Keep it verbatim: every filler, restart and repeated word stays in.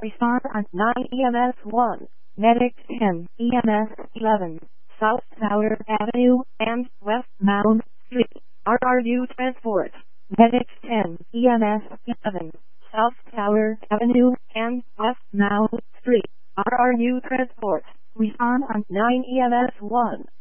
Respond on nine E M S one, Medics ten, E M S eleven, South Tower Avenue and West Mound Street. R R U Transport. Medics ten, E M S eleven, South Tower Avenue and West Mound Street. R R U Transport. Respond on nine E M S one.